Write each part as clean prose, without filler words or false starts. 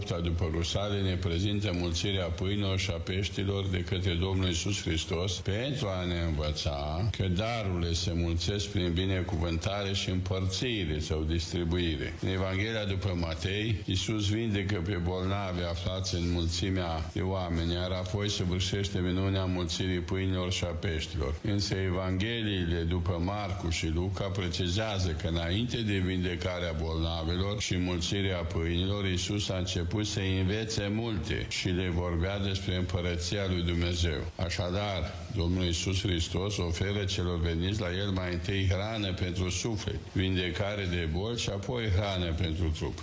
8-a după Rusale ne prezintă mulțirea pâinilor și a peștilor de către Domnul Iisus Hristos pentru a ne învăța că darurile se mulțesc prin binecuvântare și împărțire sau distribuire. În Evanghelia după Matei, Iisus vindecă pe bolnavi aflați în mulțimea de oameni, iar apoi săvârșește minunea mulțirii pâinilor și a peștilor. Însă Evangheliile după Marcu și Luca precizează că înainte de vindecarea bolnavilor și mulțirea pâinilor, Iisus a început să învețe multe și le vorbea despre împărăția lui Dumnezeu. Așadar, Domnul Iisus Hristos oferă celor veniți la El mai întâi hrană pentru suflet, vindecare de boli și apoi hrană pentru trup.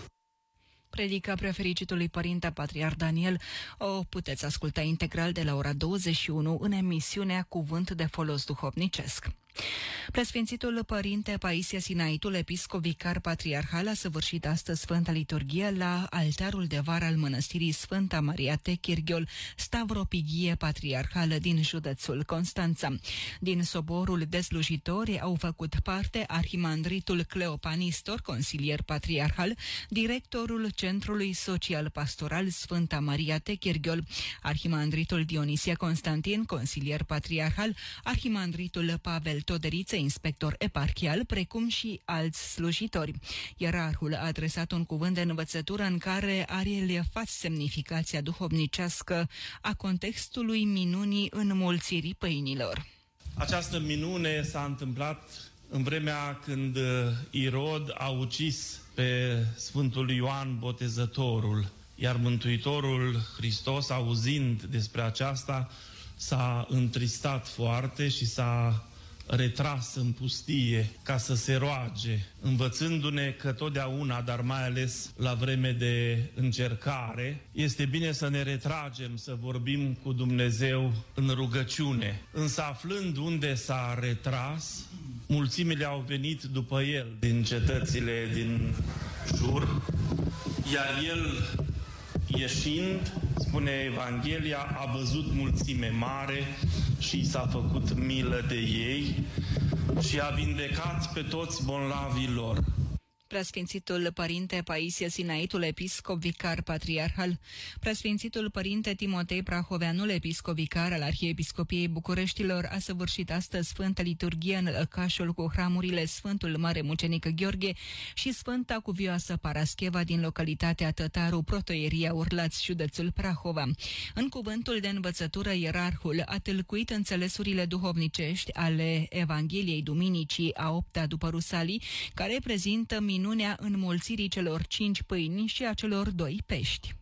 Predica Prefericitului Părinte Patriarh Daniel o puteți asculta integral de la ora 21 în emisiunea Cuvânt de Folos Duhovnicesc. Preasfințitul Părinte Paisie Sinaitul, episcop vicar patriarhal, a săvârșit astăzi Sfânta Liturghie la altarul de vară al mănăstirii Sfânta Maria Techirghiol, Stavropighie patriarhală din județul Constanța. Din soborul de slujitori au făcut parte arhimandritul Cleopanistor, consilier patriarhal, directorul Centrului Social Pastoral Sfânta Maria Techirghiol, arhimandritul Dionisia Constantin, consilier patriarhal, arhimandritul Pavel Toderiță, inspector eparhial, precum și alți slujitori. Ierarhul a adresat un cuvânt de învățătură în care are reliefat semnificația duhovnicească a contextului minunii înmulțirii pâinilor. Această minune s-a întâmplat în vremea când Irod a ucis pe Sfântul Ioan Botezătorul, iar Mântuitorul Hristos, auzind despre aceasta, s-a întristat foarte și s-a retras în pustie ca să se roage, învățându-ne că totdeauna, dar mai ales la vreme de încercare, este bine să ne retragem, să vorbim cu Dumnezeu în rugăciune. Însă aflând unde s-a retras, mulțimile au venit după el din cetățile din jur, iar el, ieșind, spune Evanghelia, a văzut mulțime mare și s-a făcut milă de ei și a vindecat pe toți bolnavii lor. Preasfințitul Părinte Paisie Sinaitul, episcop vicar patriarhal, Preasfințitul Părinte Timotei Prahoveanul, episcop vicar al Arhiepiscopiei Bucureștilor, a săvârșit astăzi Sfânta Liturghie în lăcașul cu hramurile Sfântul Mare Mucenic Gheorghe și Sfânta Cuvioasă Parascheva din localitatea Tătaru, protoieria Urlați, județul Prahova. În cuvântul de învățătură, ierarhul a tâlcuit înțelesurile duhovnicești ale Evangheliei Duminicii a 8-a după Rusalii, care prezintă minunea înmulțirii celor 5 pâini și a celor 2 pești.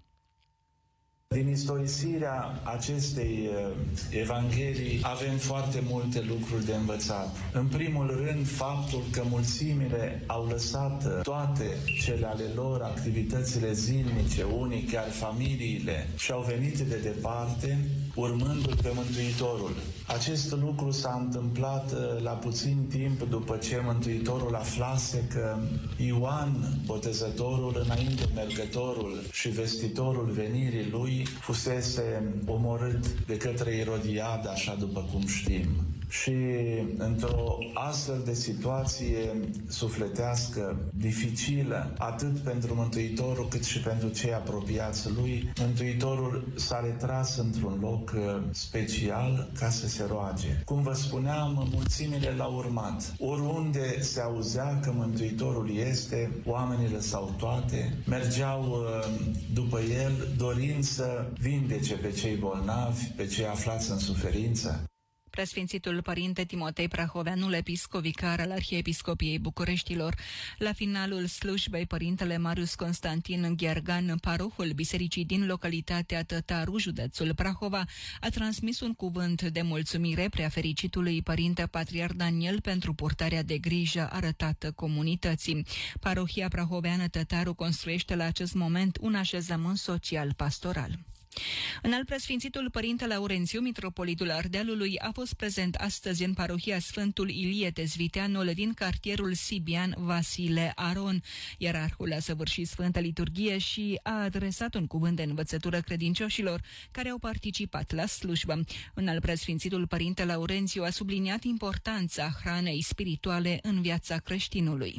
Din istorisirea acestei evanghelii avem foarte multe lucruri de învățat. În primul rând, faptul că mulțimile au lăsat toate cele ale lor, activitățile zilnice, unii chiar familiile, și au venit de departe, urmându-l pe Mântuitorul. Acest lucru s-a întâmplat la puțin timp după ce Mântuitorul aflase că Ioan Botezătorul, înainte mergătorul și vestitorul venirii lui, fusese omorât de către Irodiada, așa după cum știm. Și într-o astfel de situație sufletească dificilă, atât pentru Mântuitorul cât și pentru cei apropiați lui, Mântuitorul s-a retras într-un loc special ca să se roage. Cum vă spuneam, mulțimile l-au urmat. Oriunde se auzea că Mântuitorul este, oamenii lăsau toate, mergeau după el, dorind să vindece pe cei bolnavi, pe cei aflați în suferință. Preasfințitul Părinte Timotei Prahoveanul, episcop vicar al Arhiepiscopiei Bucureștilor. La finalul slujbei, Părintele Marius Constantin Ghergan, parohul bisericii din localitatea Tătaru, județul Prahova, a transmis un cuvânt de mulțumire Preafericitului Părinte Patriarh Daniel pentru purtarea de grijă arătată comunității. Parohia prahoveană Tătaru construiește la acest moment un așezământ social-pastoral. Înalt Preasfințitul Părinte Laurențiu, mitropolitul Ardealului, a fost prezent astăzi în parohia Sfântul Ilie Tezviteanul din cartierul Sibian Vasile Aron. Ierarhul a săvârșit Sfânta Liturghie și a adresat un cuvânt de învățătură credincioșilor care au participat la slujbă. Înalt Preasfințitul Părinte Laurențiu a subliniat importanța hranei spirituale în viața creștinului.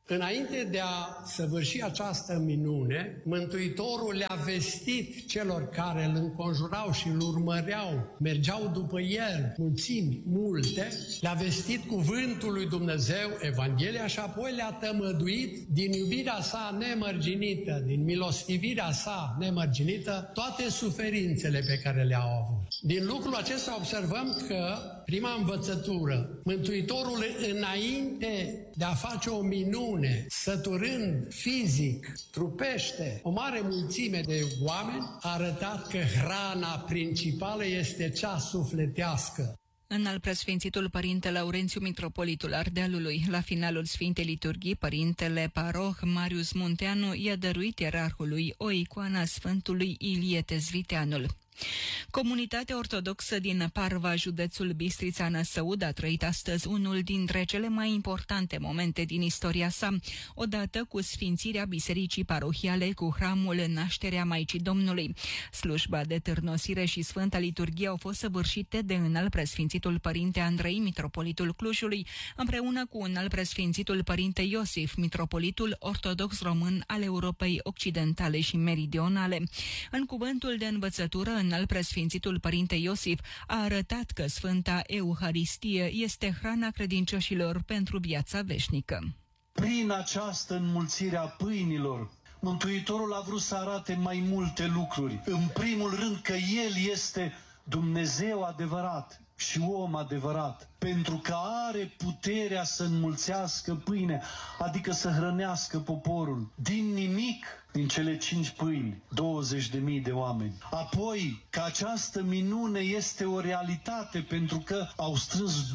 Înainte de a săvârși această minune, Mântuitorul le-a vestit celor care îl înconjurau și îl urmăreau, mergeau după el, mulțimi, multe, le-a vestit cuvântul lui Dumnezeu, Evanghelia, și apoi le-a tămăduit din iubirea sa nemărginită, din milostivirea sa nemărginită, toate suferințele pe care le-au avut. Din lucrul acesta observăm că, prima învățătură, Mântuitorul, înainte de a face o minune, săturând fizic, trupește, o mare mulțime de oameni, a arătat că hrana principală este cea sufletească. Înalt preasfințitul Părinte Laurențiu, mitropolitul Ardealului, la finalul Sfintei Liturghii, Părintele Paroh Marius Munteanu i-a dăruit ierarhului o icoană a Sfântului Ilie Tezviteanul. Comunitatea ortodoxă din Parva, județul Bistrița-Năsăud, a trăit astăzi unul dintre cele mai importante momente din istoria sa, odată cu sfințirea bisericii parohiale cu hramul Nașterea Maicii Domnului. Slujba de târnosire și Sfânta Liturghie au fost săvârșite de înalt preasfințitul Părinte Andrei, mitropolitul Clujului, împreună cu înalt preasfințitul Părinte Iosif, mitropolitul ortodox român al Europei Occidentale și Meridionale. În cuvântul de învățătură, înalt preasfințitul Părinte Iosif a arătat că Sfânta Euharistie este hrana credincioșilor pentru viața veșnică. Prin această înmulțire a pâinilor, Mântuitorul a vrut să arate mai multe lucruri. În primul rând că El este Dumnezeu adevărat și om adevărat, pentru că are puterea să înmulțească pâine, adică să hrănească poporul. Din nimic, din cele 5 pâini, 20.000 de oameni. Apoi, că această minune este o realitate, pentru că au strâns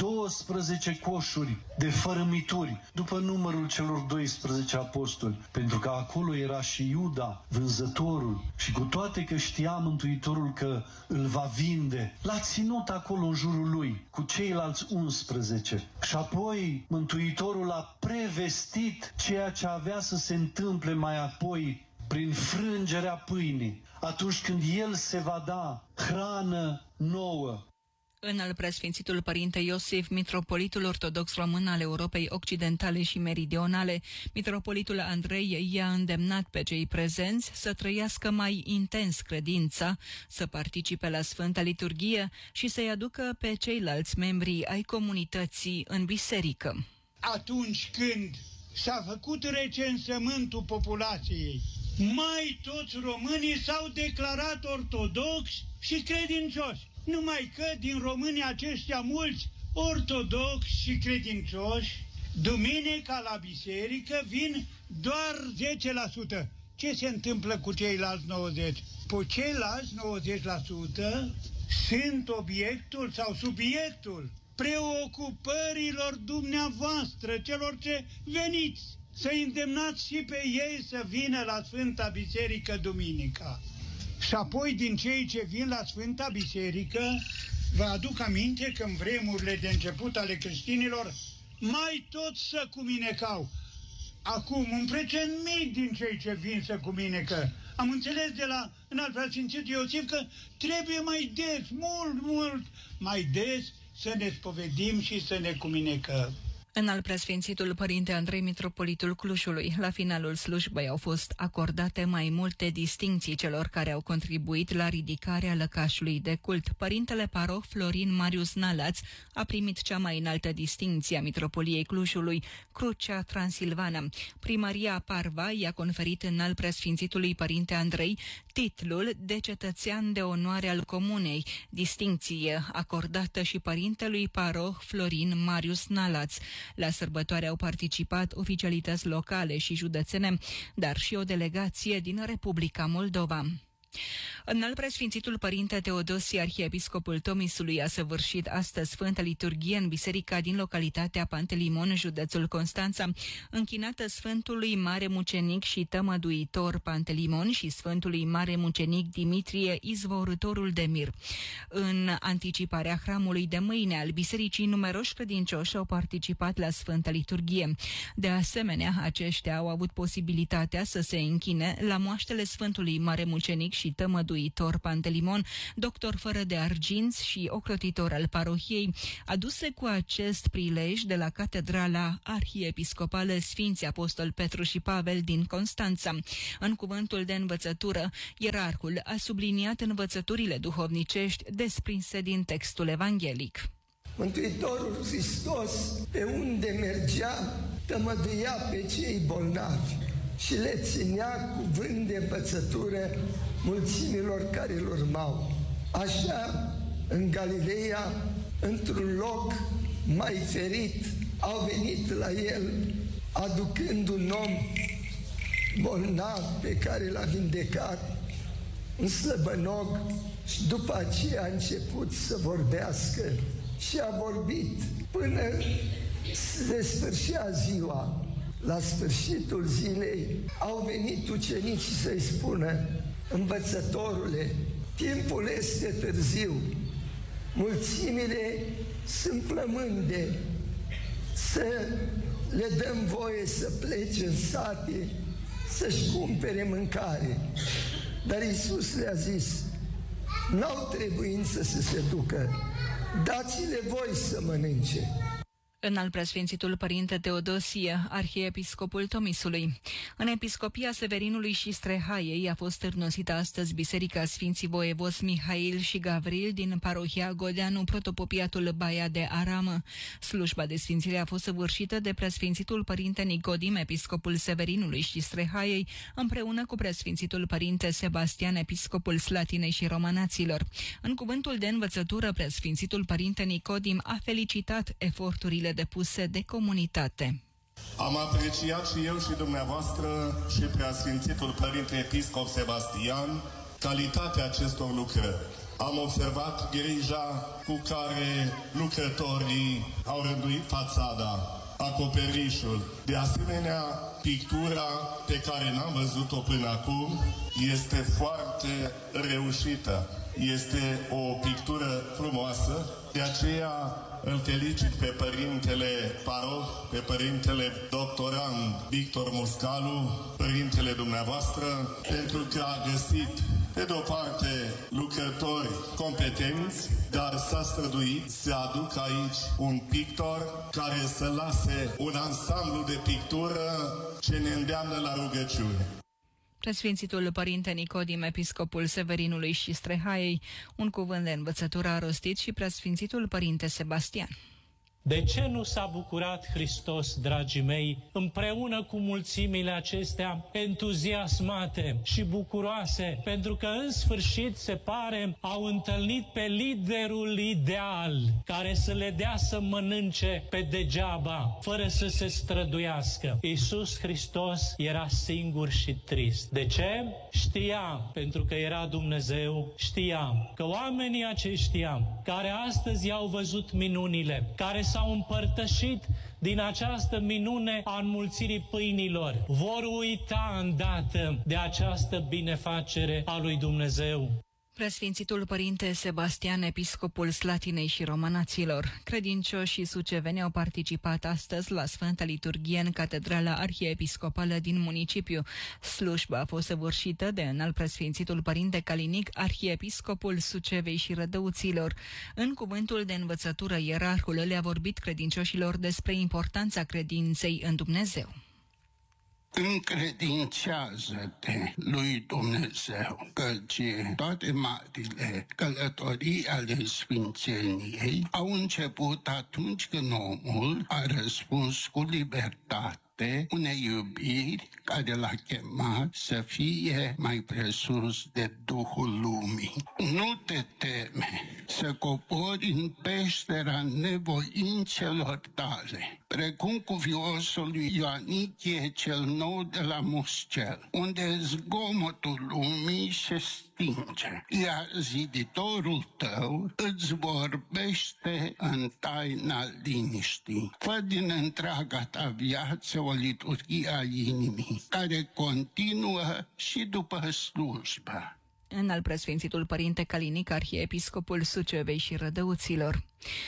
12 coșuri de fărâmituri, după numărul celor 12 apostoli, pentru că acolo era și Iuda, vânzătorul, și cu toate că știa Mântuitorul că îl va vinde, l-a ținut acolo în jurul lui, cu ceilalți 11. Și apoi Mântuitorul a prevestit ceea ce avea să se întâmple mai apoi prin frângerea pâinii, atunci când El se va da hrană nouă. Înalt preasfințitul Părinte Iosif, mitropolitul ortodox român al Europei Occidentale și Meridionale, mitropolitul Andrei i-a îndemnat pe cei prezenți să trăiască mai intens credința, să participe la Sfânta Liturghie și să-i aducă pe ceilalți membri ai comunității în biserică. Atunci când s-a făcut recensământul populației, mai toți românii s-au declarat ortodoxi și credincioși. Numai că din românii aceștia mulți ortodoxi și credincioși, duminica la biserică vin doar 10%. Ce se întâmplă cu ceilalți 90%? Cu ceilalți 90% sunt obiectul sau subiectul preocupărilor dumneavoastră, celor ce veniți, să îndemnați și pe ei să vină la Sfânta Biserică duminica. Și apoi, din cei ce vin la Sfânta Biserică, vă aduc aminte că în vremurile de început ale creștinilor, mai tot să cuminecau. Acum, un procent mic din cei ce vin să cuminecă. Am înțeles de la înalt preasfințitul Iosif că trebuie mai des, mult mai des, să ne spovedim și să ne cuminecăm. Înalt preasfințitul Părinte Andrei, mitropolitul Clujului, la finalul slujbei au fost acordate mai multe distincții celor care au contribuit la ridicarea lăcașului de cult. Părintele Paroh Florin Marius Nalaț a primit cea mai înaltă distincție a mitropoliei Clujului, Crucea Transilvană. Primăria Parva i-a conferit înalt preasfințitului Părinte Andrei titlul de cetățean de onoare al comunei, distincție acordată și părintelui Paroh Florin Marius Nalaț. La sărbătoare au participat oficialități locale și județene, dar și o delegație din Republica Moldova. Înalt preasfințitul Părinte Teodosie, arhiepiscopul Tomisului, a săvârșit astăzi Sfânta Liturghie în biserica din localitatea Pantelimon, județul Constanța, închinată Sfântului Mare Mucenic și Tămăduitor Pantelimon și Sfântului Mare Mucenic Dimitrie, izvorâtorul de mir. În anticiparea hramului de mâine al bisericii, numeroși credincioși au participat la Sfânta Liturghie. De asemenea, aceștia au avut posibilitatea să se închine la moaștele Sfântului Mare Mucenic și Tămăduitor Rânduitor Pantelimon, doctor fără de arginți și ocrotitor al parohiei, aduse cu acest prilej de la Catedrala Arhiepiscopală Sfinții Apostol Petru și Pavel din Constanța. În cuvântul de învățătură, ierarhul a subliniat învățăturile duhovnicești desprinse din textul evanghelic. Mântuitorul Hristos, pe unde mergea, tămăduia pe cei bolnavi și le ținea cuvânt de învățătură mulțimilor care îl urmau. Așa, în Galileea, într-un loc mai ferit, au venit la el, aducând un om bolnav pe care l-a vindecat, un slăbănog, și după aceea a început să vorbească și a vorbit până se sfârșea ziua. La sfârșitul zilei au venit ucenicii să-i spună: învățătorule, timpul este târziu, mulțimile sunt plămânde, să le dăm voie să plece în sate să-și cumpere mâncare. Dar Iisus le-a zis: n-au trebuință să se ducă, dați-le voi să mănânce. Înalt preasfințitul Părinte Teodosie, arhiepiscopul Tomisului. În episcopia Severinului și Strehaiei a fost târnosită astăzi Biserica Sfinții Voievozi Mihail și Gavril din parohia Godeanu, protopopiatul Baia de Aramă. Slujba de sfințire a fost săvârșită de preasfințitul Părinte Nicodim, episcopul Severinului și Strehaiei, împreună cu preasfințitul Părinte Sebastian, episcopul Slatinei și Romanaților. În cuvântul de învățătură, preasfințitul Părinte Nicodim a felicitat eforturile depuse de comunitate. Am apreciat și eu și dumneavoastră și preasfințitul Părinte Episcop Sebastian calitatea acestor lucrări. Am observat grija cu care lucrătorii au rânduit fațada, acoperișul. De asemenea, pictura pe care n-am văzut-o până acum este foarte reușită. Este o pictură frumoasă, de aceea îl felicit pe Părintele Paroh, pe Părintele Doctorand Victor Muscalu, Părintele dumneavoastră, pentru că a găsit, pe de o parte, lucrători competenți, dar s-a străduit să aducă aici un pictor care să lase un ansamblu de pictură ce ne îndeamnă la rugăciune. Preasfințitul Părinte Nicodim, episcopul Severinului și Strehaiei, un cuvânt de învățătură a rostit și preasfințitul Părinte Sebastian. De ce nu s-a bucurat Hristos, dragii mei, împreună cu mulțimile acestea entuziasmate și bucuroase, pentru că în sfârșit, se pare, au întâlnit pe liderul ideal, care să le dea să mănânce pe degeaba, fără să se străduiască. Iisus Hristos era singur și trist. De ce? Știa, pentru că era Dumnezeu, știa că oamenii aceștia, care astăzi i-au văzut minunile, care s-au împărtășit din această minune a înmulțirii pâinilor, vor uita îndată de această binefacere a lui Dumnezeu. Preasfințitul Părinte Sebastian, episcopul Slatinei și Romanaților. Credincioșii suceveni au participat astăzi la Sfânta Liturghie în Catedrala Arhiepiscopală din municipiu. Slujba a fost săvârșită de înalt preasfințitul Părinte Calinic, arhiepiscopul Sucevei și Rădăuților. În cuvântul de învățătură, ierarhul le-a vorbit credincioșilor despre importanța credinței în Dumnezeu. Încredințează-te lui Dumnezeu, căci toate marile călătorii ale Sfințeniei au început atunci când omul a răspuns cu libertate unei iubiri care l-a chemat să fie mai presus de Duhul lumii. Nu te teme să cobori în peștera nevoințelor tale, precum cuviosul lui Ioanichie cel nou de la Muscel, unde zgomotul lumii se stinge, iar ziditorul tău îți vorbește în taina liniștii. Fă din întreaga ta viață o liturghie a inimii, care continuă și după slujbă. Înalt preasfințitul Părinte Calinic, arhiepiscopul Sucevei și Rădăuților.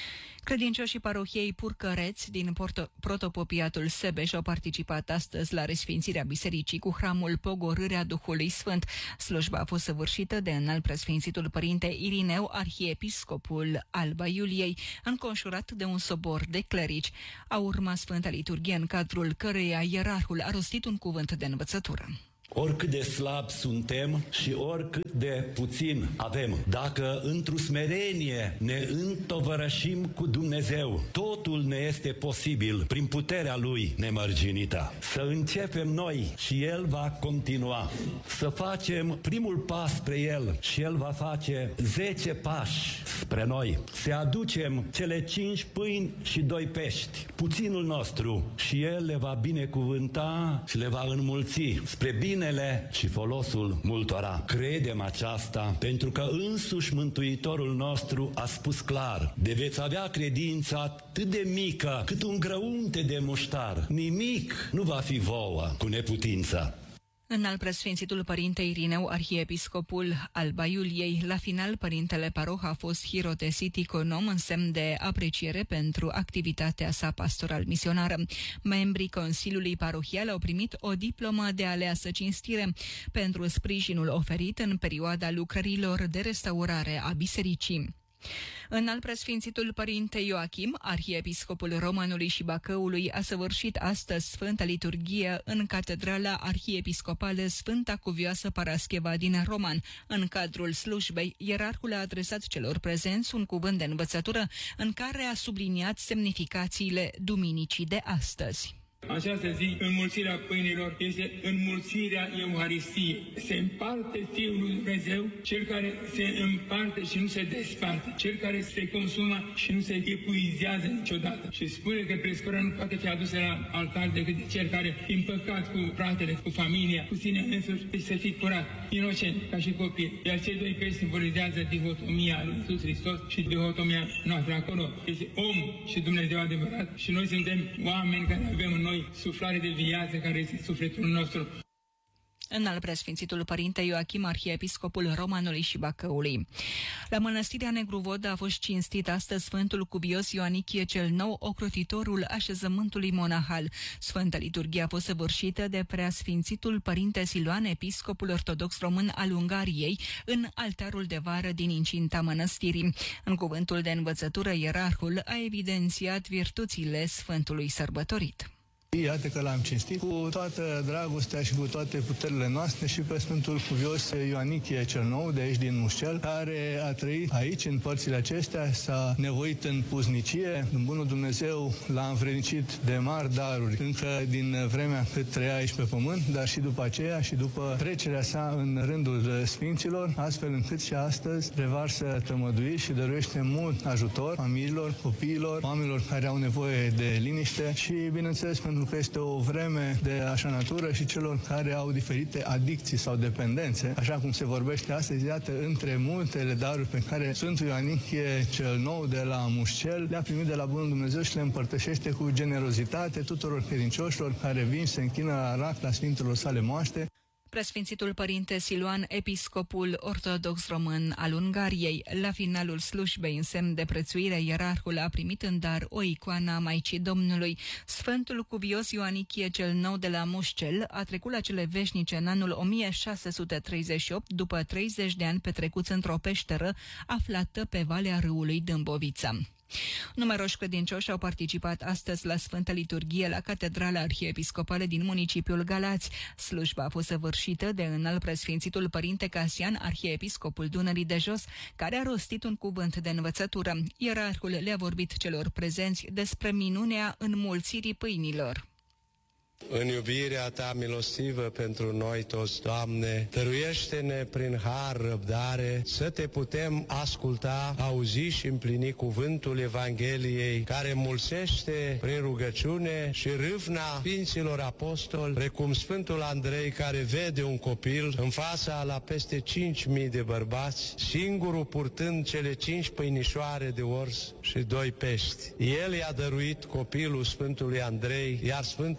Credincioșii parohiei Purcăreți din protopopiatul Sebeș au participat astăzi la resfințirea bisericii cu hramul Pogorârea Duhului Sfânt. Slujba a fost săvârșită de înalt preasfințitul părinte Irineu, arhiepiscopul Alba Iuliei, înconjurat de un sobor de clerici. A urmat Sfânta Liturghie, în cadrul căreia ierarhul a rostit un cuvânt de învățătură. Oricât de slab suntem și oricât de puțin avem, dacă într-o smerenie ne întovărășim cu Dumnezeu, totul ne este posibil prin puterea Lui nemărginită. Să începem noi și El va continua. Să facem primul pas spre El și El va face 10 pași spre noi. Să aducem cele 5 pâini și 2 pești, puținul nostru, și El le va binecuvânta și le va înmulți spre binele și folosul multora. Credem aceasta pentru că însuși Mântuitorul nostru a spus clar: de veți avea credința atât de mică cât un grăunte de muștar. Nimic nu va fi vouă cu neputință. Înalt preasfințitul părinte Irineu, arhiepiscopul Alba Iuliei. La final, părintele paroh a fost hirotesit iconom în semn de apreciere pentru activitatea sa pastoral-misionară. Membrii Consiliului Parohial au primit o diplomă de aleasă cinstire pentru sprijinul oferit în perioada lucrărilor de restaurare a bisericii. Înalt preasfințitul părinte Ioachim, arhiepiscopul Romanului și Bacăului, a săvârșit astăzi Sfânta Liturghie în Catedrala Arhiepiscopală Sfânta Cuvioasă Parascheva din Roman. În cadrul slujbei, ierarhul a adresat celor prezenți un cuvânt de învățătură în care a subliniat semnificațiile duminicii de astăzi. Această zi, înmulțirea pâinilor, este înmulțirea Euharistiei. Se împarte Fiul lui Dumnezeu, cel care se împarte și nu se desparte, cel care se consumă și nu se epuizează niciodată. Și spune că prescură nu poate fi adusă la altar decât de cel care, împăcat cu fratele, cu familia, cu sine însuși, deci să fie curat, inocent, ca și copil. Iar cei 2 pești simbolizează dihotomia lui Iisus Hristos și dihotomia noastră. Acolo este om și Dumnezeu adevărat și noi suntem oameni care avem în noi suflare de viață care este sufletul nostru. Înalt preasfințitul părinte Ioachim, arhiepiscopul Romanului și Bacăului. La mănăstirea Negru Vodă a fost cinstit astăzi Sfântul Cuvios Ioanichie cel Nou, ocrotitorul așezământului monahal. Sfânta Liturghie a fost săvârșită de preasfințitul părinte Siluan, episcopul ortodox român al Ungariei, în altarul de vară din incinta mănăstirii. În cuvântul de învățătură, ierarhul a evidențiat virtuțile Sfântului sărbătorit. Iată că l-am cinstit cu toată dragostea și cu toate puterile noastre și pe Sfântul Cuvios Ioanichie cel Nou, de aici din Mușcel, care a trăit aici, în părțile acestea, s-a nevoit în puznicie. Bunul Dumnezeu l-a învrednicit de mari daruri, încă din vremea cât trăia aici pe pământ, dar și după aceea și după trecerea sa în rândul Sfinților, astfel încât și astăzi revarsă tămăduiri și dăruiește mult ajutor familiilor, copiilor, oamenilor care au nevoie de liniște și, bineînțeles, pentru că este o vreme de așa natură și celor care au diferite adicții sau dependențe, așa cum se vorbește astăzi, iată, între multele daruri pe care Sfântul Ioanichie cel Nou de la Mușcel le-a primit de la Bunul Dumnezeu și le împărtășește cu generozitate tuturor credincioșilor care vin și se închină la racla Sfintelor sale moaște. Preasfințitul părinte Siluan, episcopul ortodox român al Ungariei. La finalul slujbei, în semn de prețuire, ierarhul a primit în dar o icoană a Maicii Domnului. Sfântul Cuvios Ioanichie cel Nou de la Mușcel a trecut la cele veșnice în anul 1638, după 30 de ani petrecuți într-o peșteră aflată pe valea râului Dâmbovița. Numeroși credincioși au participat astăzi la Sfânta Liturghie la Catedrala Arhiepiscopală din municipiul Galați. Slujba a fost săvârșită de înalt preasfințitul părinte Casian, arhiepiscopul Dunării de Jos, care a rostit un cuvânt de învățătură. Ierarhul le-a vorbit celor prezenți despre minunea înmulțirii pâinilor. În iubirea Ta milostivă pentru noi toți, Doamne, dăruiește-ne prin har răbdare să Te putem asculta, auzi și împlini cuvântul Evangheliei, care mulțește prin rugăciune și râvna Sfinților Apostoli, precum Sfântul Andrei, care vede un copil în fața la peste 5.000 de bărbați, singurul purtând cele 5 pâinișoare de ors și 2 pești. El i-a dăruit copilul Sfântului Andrei, iar Sfântul Andrei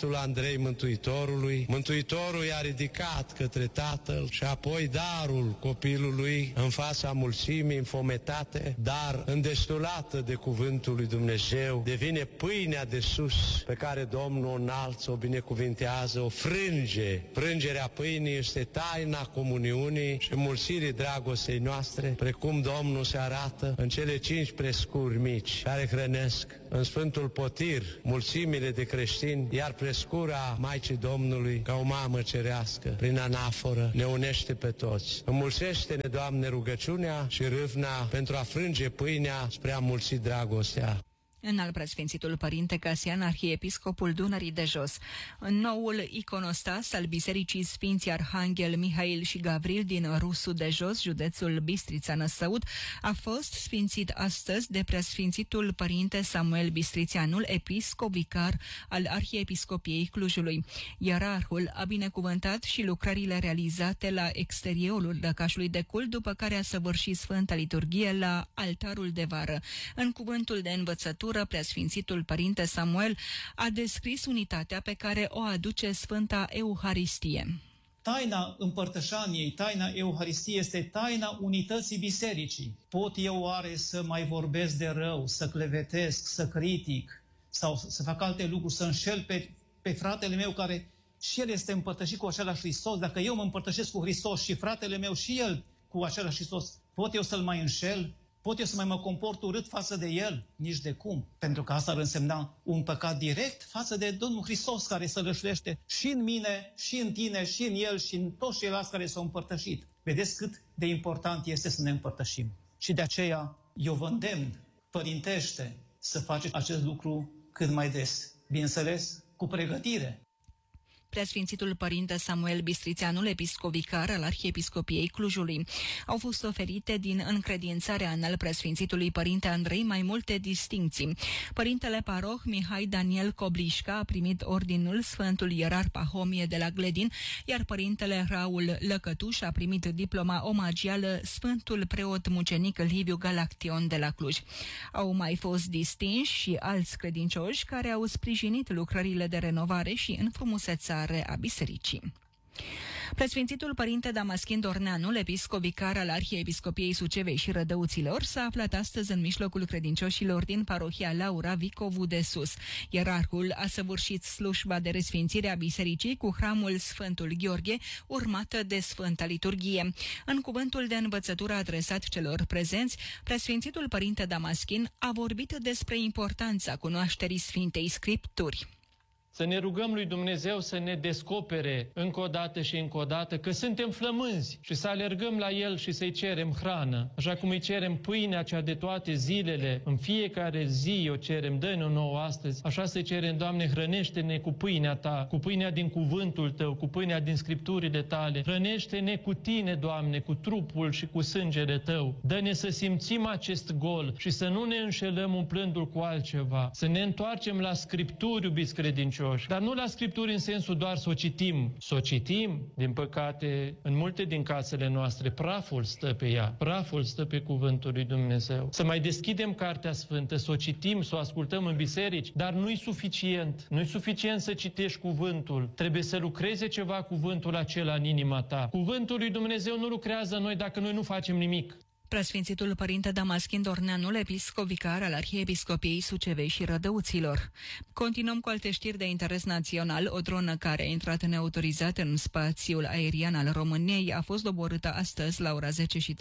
erei Mântuitorului. Mântuitorul i-a ridicat către Tatăl și apoi darul copilului în fața mulțimii înfometate, dar îndestulată de cuvântul lui Dumnezeu, devine pâinea de sus pe care Domnul o înalță, o binecuvintează, o frânge. Frângerea pâinii este taina comuniunii și mulțirii dragostei noastre, precum Domnul se arată în cele 5 prescuri mici care hrănesc în Sfântul Potir mulțimile de creștini, iar prescura Maicii Domnului, ca o mamă cerească, prin anaforă, ne unește pe toți. Înmulțește-ne, Doamne, rugăciunea și râvna pentru a frânge pâinea spre a mulți dragostea. Înalt Preasfințitul Părinte Casian, arhiepiscopul Dunării de Jos. Noul iconostas al Bisericii Sfinții Arhanghel Mihail și Gavril din Rusu de Jos, județul Bistrița-Năsăud, a fost sfințit astăzi de Preasfințitul Părinte Samuel Bistrițeanul, episcop vicar al Arhiepiscopiei Clujului. Ierarhul a binecuvântat și lucrările realizate la exteriorul lăcașului de cult, după care a săvârșit Sfânta Liturghie la altarul de vară. În cuvântul de învățătură, Preasfințitul Părinte Samuel a descris unitatea pe care o aduce Sfânta Euharistie. Taina împărtășaniei, taina Euharistiei este taina unității bisericii. Pot eu oare să mai vorbesc de rău, să clevetesc, să critic sau să fac alte lucruri, să înșel pe fratele meu care și el este împărtășit cu același Hristos? Dacă eu mă împărtășesc cu Hristos și fratele meu și el cu același Hristos, pot eu să-l mai înșel? Pot eu să mai mă comport urât față de el? Nici de cum. Pentru că asta ar însemna un păcat direct față de Domnul Hristos, care se lășluiește și în mine, și în tine, și în el, și în toți ceilalți care s-au împărtășit. Vedeți cât de important este să ne împărtășim. Și de aceea eu vă îndemn, părintește, să faceți acest lucru cât mai des. Bineînțeles, cu pregătire. Preasfințitul Părinte Samuel Bistrițeanul, episcop vicar al Arhiepiscopiei Clujului. Au fost oferite din încredințarea înalt Preasfințitului Părinte Andrei mai multe distincții. Părintele paroh Mihai Daniel Coblișca a primit ordinul Sfântul Ierar Pahomie de la Gledin, iar Părintele Raul Lăcătuș a primit diploma omagială Sfântul Preot Mucenic Liviu Galaction de la Cluj. Au mai fost distinși și alți credincioși care au sprijinit lucrările de renovare și înfrumusețare a bisericii. Preasfințitul Părinte Damaschin Dorneanul, episcop vicar al Arhiepiscopiei Sucevei și Rădăuților, s-a aflat astăzi în mijlocul credincioșilor din parohia Laura Vicovu de Sus. Ierarhul a săvârșit slujba de resfințire a bisericii cu hramul Sfântul Gheorghe, urmată de Sfânta Liturghie. În cuvântul de învățătură adresat celor prezenți, Preasfințitul Părinte Damaschin a vorbit despre importanța cunoașterii Sfintei Scripturi. Să ne rugăm lui Dumnezeu să ne descopere încă o dată și încă o dată că suntem flămânzi și să alergăm la El și să-i cerem hrană. Așa cum îi cerem pâinea cea de toate zilele, în fiecare zi o cerem, dă-ne-o nouă astăzi. Așa să cerem, Doamne, hrănește-ne cu pâinea Ta, cu pâinea din cuvântul Tău, cu pâinea din Scripturile Tale. Hrănește-ne cu Tine, Doamne, cu trupul și cu sângele Tău. Dă-ne să simțim acest gol și să nu ne înșelăm umplându-l cu altceva. Să ne întoarcem la Scripturi, iubiți credincioși. Dar nu la Scripturi în sensul doar să o citim. Să o citim, din păcate, în multe din casele noastre, praful stă pe ea. Praful stă pe cuvântul lui Dumnezeu. Să mai deschidem Cartea Sfântă, să o citim, să o ascultăm în biserici, dar nu-i suficient. Nu-i suficient să citești cuvântul. Trebuie să lucreze ceva cuvântul acela în inima ta. Cuvântul lui Dumnezeu nu lucrează în noi dacă noi nu facem nimic. Preasfințitul Părinte Damaschin Dorneanul, episcop vicar al Arhiepiscopiei Sucevei și Rădăuților. Continuăm cu alte știri de interes național. O dronă care a intrat neautorizat în spațiul aerian al României a fost doborâtă astăzi la ora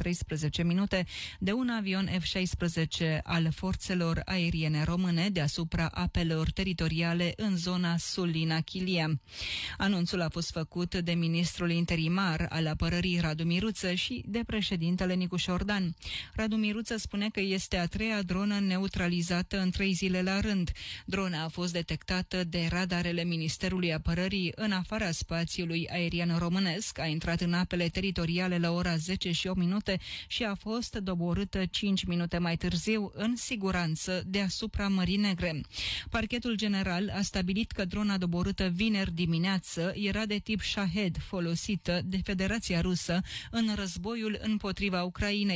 10:13 de un avion F-16 al Forțelor Aeriene Române deasupra apelor teritoriale în zona Sulina-Chilia. Anunțul a fost făcut de ministrul interimar al apărării Radu Miruță și de președintele Nicu Șordan. Radu Miruță spune că este a treia dronă neutralizată în 3 zile la rând. Drona a fost detectată de radarele Ministerului Apărării în afara spațiului aerian românesc, a intrat în apele teritoriale la ora 10:08 și a fost doborâtă 5 minute mai târziu în siguranță deasupra Mării Negre. Parchetul general a stabilit că drona doborâtă vineri dimineață era de tip Shahed, folosită de Federația Rusă în războiul împotriva Ucrainei.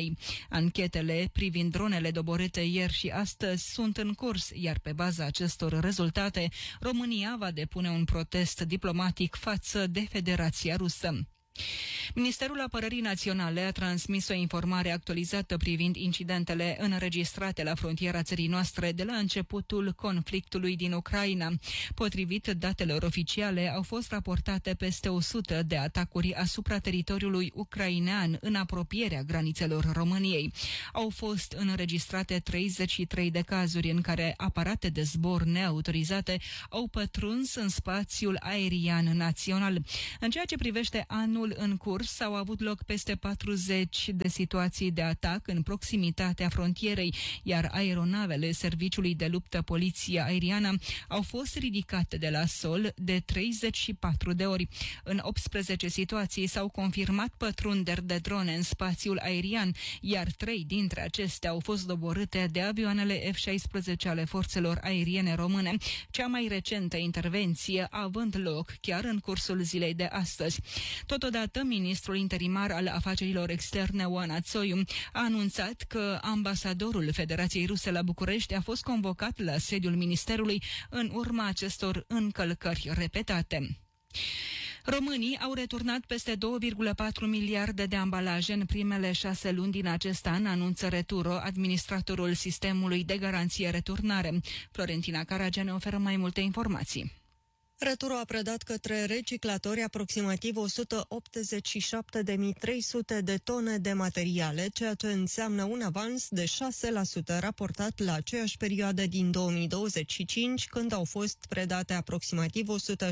României. Anchetele privind dronele doborâte ieri și astăzi sunt în curs, iar pe baza acestor rezultate, România va depune un protest diplomatic față de Federația Rusă. Ministerul Apărării Naționale a transmis o informare actualizată privind incidentele înregistrate la frontiera țării noastre de la începutul conflictului din Ucraina. Potrivit datelor oficiale, au fost raportate peste 100 de atacuri asupra teritoriului ucrainean în apropierea granițelor României. Au fost înregistrate 33 de cazuri în care aparate de zbor neautorizate au pătruns în spațiul aerian național. În ceea ce privește anul în curs, au avut loc peste 40 de situații de atac în proximitatea frontierei, iar aeronavele Serviciului de Luptă Poliție Aeriană au fost ridicate de la sol de 34 de ori. În 18 situații s-au confirmat pătrunderi de drone în spațiul aerian, iar 3 dintre acestea au fost doborâte de avioanele F-16 ale forțelor aeriene române, cea mai recentă intervenție având loc chiar în cursul zilei de astăzi. Totodată, ministrul interimar al afacerilor externe, Oana Țoiu, a anunțat că ambasadorul Federației Ruse la București a fost convocat la sediul ministerului în urma acestor încălcări repetate. Românii au returnat peste 2,4 miliarde de ambalaje în primele 6 luni din acest an, anunță Returo, administratorul sistemului de garanție returnare. Florentina Caragea ne oferă mai multe informații. Returo a predat către reciclatori aproximativ 187.300 de tone de materiale, ceea ce înseamnă un avans de 6% raportat la aceeași perioadă din 2025, când au fost predate aproximativ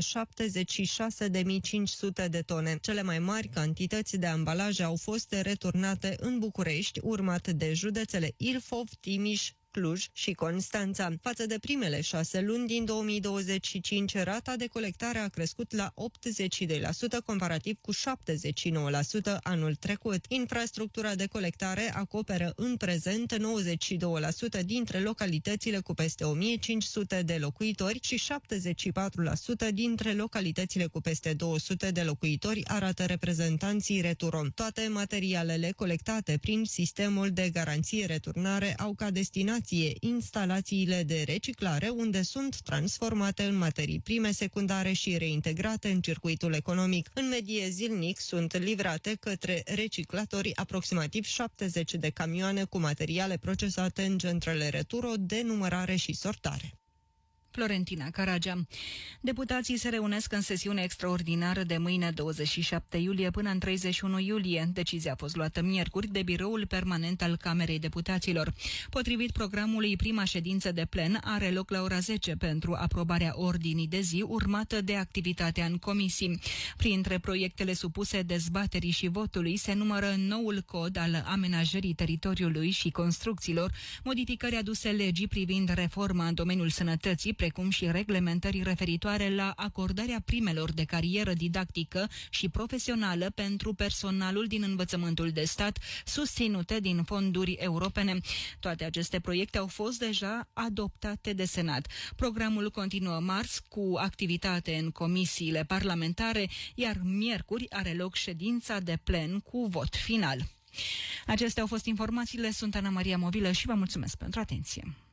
176.500 de tone. Cele mai mari cantități de ambalaje au fost returnate în București, urmat de județele Ilfov, Timiș, Cluj și Constanța. Față de primele 6 luni din 2025, rata de colectare a crescut la 82%, comparativ cu 79% anul trecut. Infrastructura de colectare acoperă în prezent 92% dintre localitățile cu peste 1500 de locuitori și 74% dintre localitățile cu peste 200 de locuitori, arată reprezentanții Returo. Toate materialele colectate prin sistemul de garanție returnare au ca destinație instalațiile de reciclare, unde sunt transformate în materii prime secundare și reintegrate în circuitul economic. În medie zilnic sunt livrate către reciclatori aproximativ 70 de camioane cu materiale procesate în centrele Returo de numărare și sortare. Florentina Caragea. Deputații se reunesc în sesiune extraordinară de mâine 27 iulie până în 31 iulie. Decizia a fost luată miercuri de Biroul Permanent al Camerei Deputaților. Potrivit programului, prima ședință de plen are loc la ora 10 pentru aprobarea ordinii de zi, urmată de activitatea în comisii. Printre proiectele supuse dezbaterii și votului se numără noul cod al amenajării teritoriului și construcțiilor, modificări aduse legii privind reforma în domeniul sănătății, precum și reglementări referitoare la acordarea primelor de carieră didactică și profesională pentru personalul din învățământul de stat, susținute din fonduri europene. Toate aceste proiecte au fost deja adoptate de Senat. Programul continuă marți cu activitate în comisiile parlamentare, iar miercuri are loc ședința de plen cu vot final. Acestea au fost informațiile, sunt Ana Maria Movilă și vă mulțumesc pentru atenție.